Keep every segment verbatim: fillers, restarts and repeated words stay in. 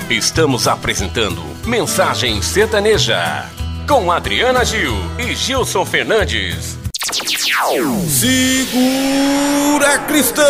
Estamos apresentando Mensagem Sertaneja com Adriana Gil e Gilson Fernandes. Segura, cristão!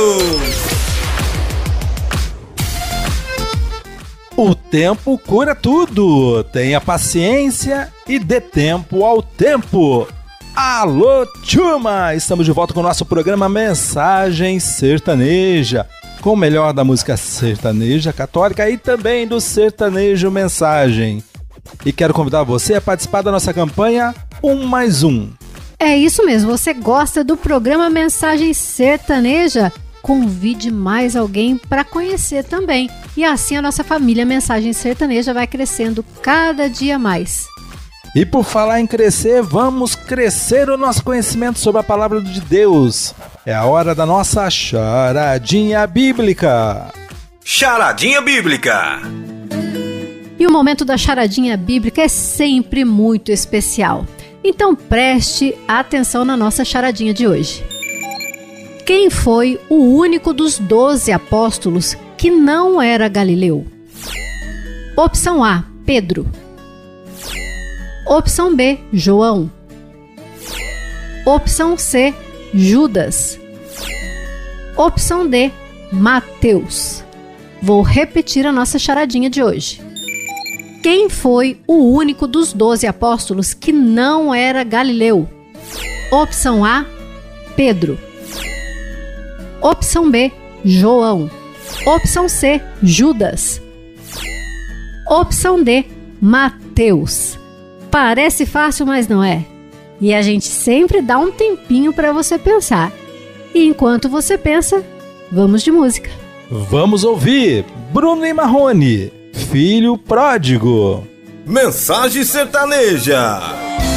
O tempo cura tudo. Tenha paciência e dê tempo ao tempo. Alô, turma! Estamos de volta com o nosso programa Mensagem Sertaneja, com o melhor da música sertaneja católica e também do sertanejo Mensagem. E quero convidar você a participar da nossa campanha Um Mais Um. É isso mesmo, você gosta do programa Mensagem Sertaneja? Convide mais alguém para conhecer também. E assim a nossa família Mensagem Sertaneja vai crescendo cada dia mais. E por falar em crescer, vamos crescer o nosso conhecimento sobre a palavra de Deus. É a hora da nossa charadinha bíblica. Charadinha bíblica. E o momento da charadinha bíblica é sempre muito especial. Então preste atenção na nossa charadinha de hoje. Quem foi o único dos doze apóstolos que não era galileu? Opção A, Pedro. Opção B, João. Opção C, Judas. Opção D, Mateus. Vou repetir a nossa charadinha de hoje. Quem foi o único dos doze apóstolos que não era galileu? Opção A, Pedro. Opção B, João. Opção C, Judas. Opção D, Mateus. Parece fácil, mas não é. E a gente sempre dá um tempinho para você pensar. E enquanto você pensa, vamos de música. Vamos ouvir Bruno e Marrone, Filho Pródigo. Mensagem Sertaneja.